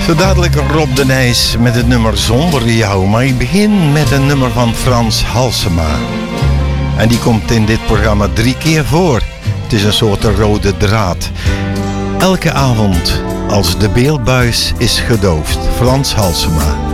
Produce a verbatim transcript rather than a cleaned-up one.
Zo dadelijk Rob de Nijs met het nummer Zonder jou. Maar ik begin met een nummer van Frans Halsema. En die komt in dit programma drie keer voor. Het is een soort rode draad. Elke avond als de beeldbuis is gedoofd. Frans Halsema.